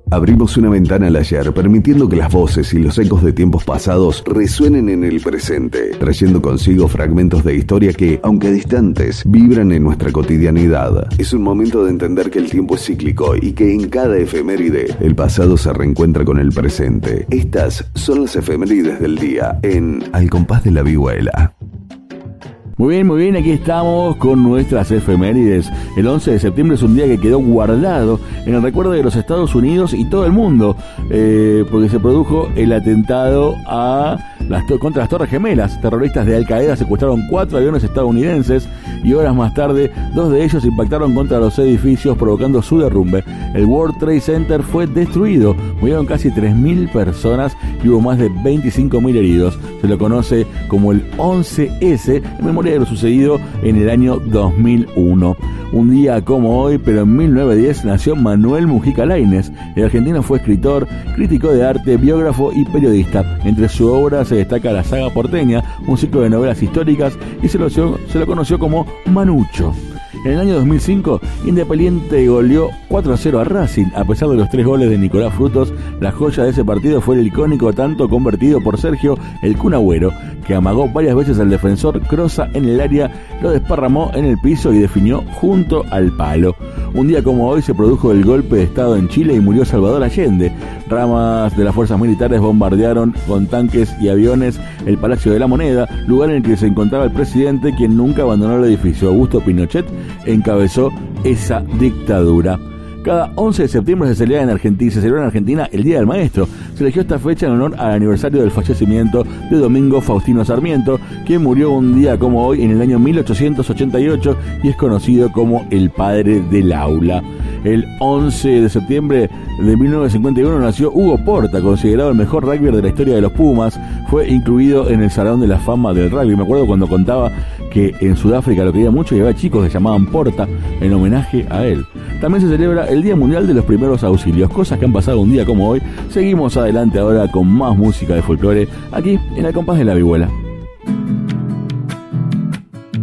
Abrimos una ventana al ayer, permitiendo que las voces y los ecos de tiempos pasados resuenen en el presente, trayendo consigo fragmentos de historia que, aunque distantes, vibran en nuestra cotidianidad. Es un momento de entender que el tiempo es cíclico y que en cada efeméride el pasado se reencuentra con el presente. Estas son las efemérides del día en Al Compás de la Vihuela. Muy bien, aquí estamos con nuestras efemérides. El 11 de septiembre es un día que quedó guardado en el recuerdo de los Estados Unidos y todo el mundo, porque se produjo el atentado contra las Torres Gemelas. Terroristas de Al Qaeda secuestraron 4 aviones estadounidenses y horas más tarde 2 de ellos impactaron contra los edificios provocando su derrumbe. El World Trade Center fue destruido, murieron casi 3.000 personas y hubo más de 25.000 heridos. Se lo conoce como el 11S en memoria de lo sucedido en el año 2001. Un día como hoy, pero en 1910, nació Manuel Mujica Lainez. El argentino fue escritor, crítico de arte, biógrafo y periodista. Entre su obra se destaca La Saga Porteña, un ciclo de novelas históricas, y se lo conoció como Manucho. En el año 2005, Independiente goleó 4-0 a Racing. A pesar de los 3 goles de Nicolás Frutos, la joya de ese partido fue el icónico tanto convertido por Sergio El Kun Agüero, que amagó varias veces al defensor Crosa en el área, lo desparramó en el piso y definió junto al palo. Un día como hoy se produjo el golpe de estado en Chile y murió Salvador Allende. Ramas de las fuerzas militares bombardearon con tanques y aviones el Palacio de la Moneda, lugar en el que se encontraba el presidente, quien nunca abandonó el edificio. Augusto Pinochet encabezó esa dictadura. Cada 11 de septiembre se celebra en Argentina el Día del Maestro. Se eligió esta fecha en honor al aniversario del fallecimiento de Domingo Faustino Sarmiento, quien murió un día como hoy en el año 1888 y es conocido como el padre del aula. El 11 de septiembre de 1951 nació Hugo Porta, considerado el mejor rugbyer de la historia de los Pumas. Fue incluido en el Salón de la Fama del Rugby. Me acuerdo cuando contaba que en Sudáfrica lo quería mucho y había chicos que llamaban Porta en homenaje a él. También se celebra el Día Mundial de los Primeros Auxilios, cosas que han pasado un día como hoy. Seguimos adelante ahora con más música de folclore aquí en Al Compás de la Vihuela.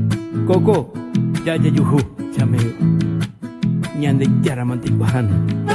Coco, ya yuhu, chameo, ñande yaramantik bahan.